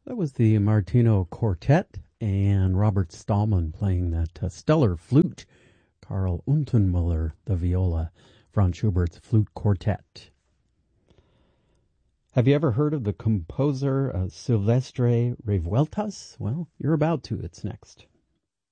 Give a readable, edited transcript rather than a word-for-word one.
That was the Martino Quartet and Robert Stallman playing that stellar flute. Karl Untermüller, the viola. Franz Schubert's Flute Quartet. Have you ever heard of the composer Silvestre Revueltas? Well, you're about to. It's next.